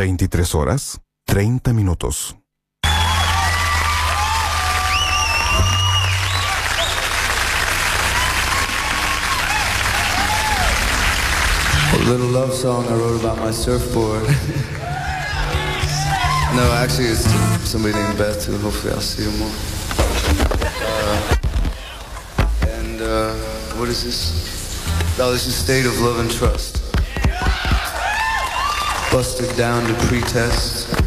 23 horas, 30 minutos. A little love song I wrote about my surfboard. No, actually it's somebody named Beth who hopefully I'll see her more. What is this? Oh, this is State of Love and Trust. Busted down to pretest.